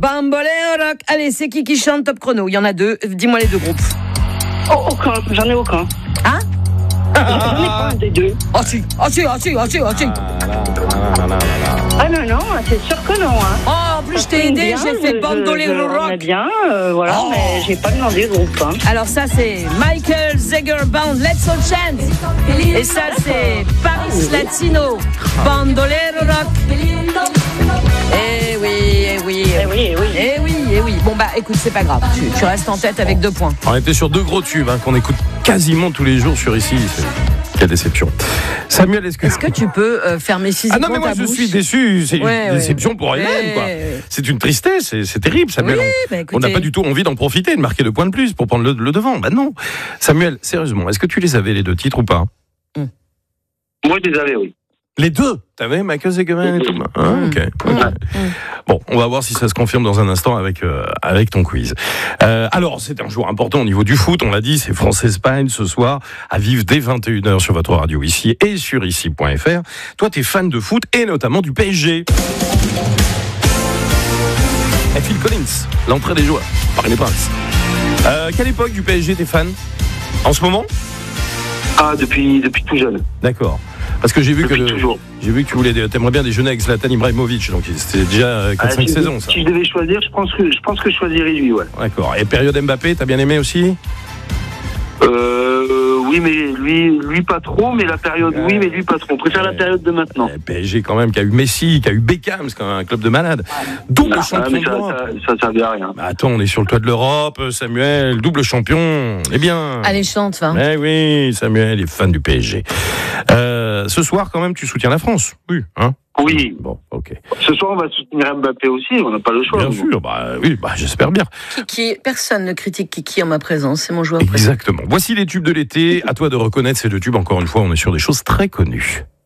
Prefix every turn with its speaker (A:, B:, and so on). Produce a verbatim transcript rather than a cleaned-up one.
A: Bamboleo Rock. Allez, c'est qui qui chante top chrono? Il y en a deux. Dis-moi les deux groupes.
B: Oh, aucun, j'en ai aucun.
A: Hein?
B: J'en ai pas un des deux.
A: Oh si, oh si, oh si, oh si, oh si.
B: Ah non, non, c'est sûr que non. Hein.
A: Oh, en plus je t'ai aidé, j'ai fait Bandolero Rock.
B: On bien, euh, voilà,
A: Oh.
B: mais j'ai pas demandé le groupe. Hein.
A: Alors ça c'est Michael Zager Band, Let's All Chant. Et ça c'est Paris Latino, Bandolero Rock. Eh oui, eh oui,
B: Eh oui, eh oui.
A: eh oui, eh oui. Bon bah écoute, c'est pas grave, tu, tu restes en tête avec deux points.
C: On était sur deux gros tubes hein, qu'on écoute quasiment tous les jours sur ici. C'est... Quelle déception. Samuel, est-ce que...
A: Est-ce que tu peux euh, fermer physiquement
C: Ah non, mais moi
A: ta
C: je
A: bouche
C: suis déçu. C'est
A: Ouais,
C: une déception
A: ouais.
C: pour elle-même.
A: Ouais,
C: Quoi.
A: ouais.
C: C'est une tristesse. C'est, c'est terrible, Samuel.
A: Oui,
C: on-
A: bah,
C: on
A: écoutez.
C: n'a pas du tout envie d'en profiter, de marquer deux points de plus pour prendre le, le devant. Bah non. Samuel, sérieusement, est-ce que tu les avais, les deux titres ou pas?
D: Moi, je les avais, oui.
C: Les deux. T'avais Michael Zagerman et tout. Ah, ok. ok. Bon, on va voir si ça se confirme dans un instant avec euh, avec ton quiz. Euh, alors, c'est un jour important au niveau du foot. On l'a dit, c'est France-Espagne ce soir à vivre dès vingt et une heures sur votre radio ici et sur ici point f r. Toi, t'es fan de foot et notamment du P S G. Et Phil Collins, l'entrée des joueurs par les Princes. Euh, quelle époque du P S G t'es fan? En ce moment?
D: Ah, depuis, depuis tout jeune.
C: D'accord. Parce que j'ai vu que
D: Depuis
C: le-
D: toujours.
C: j'ai vu que tu voulais, t'aimerais bien déjeuner avec Zlatan Ibrahimovic, donc c'était déjà quatre cinq
D: Ah, si,
C: saisons ça.
D: Si je devais choisir, je pense que je pense que je choisirais lui, ouais.
C: D'accord. Et période Mbappé, t'as bien aimé aussi?
D: Euh, oui, mais lui, lui pas trop, mais la période,
C: Ouais.
D: oui, mais lui pas trop. On préfère
C: Ouais.
D: la période de maintenant.
C: Le P S G quand même, qui a eu Messi, qui a eu Beckham, c'est quand même un club de malades. Double
D: Ah,
C: champion
D: mais ça,
C: d'Europe.
D: ça, ça servait à rien.
C: Bah, attends, on est sur le toit de l'Europe, Samuel, double champion. Eh bien.
A: Allez, chante, va.
C: Eh oui, Samuel est fan du P S G. Euh, ce soir, quand même, tu soutiens la France. Oui, hein?
D: Oui.
C: Bon, ok.
D: Ce soir, on va soutenir Mbappé aussi. On n'a pas le choix.
C: Bien
D: nous.
C: sûr, bah oui, bah j'espère bien.
A: Kiki, personne ne critique Kiki en ma présence, c'est mon joueur préféré.
C: Exactement. Voici les tubes de l'été. À toi de reconnaître ces deux tubes. Encore une fois, on est sur des choses très connues.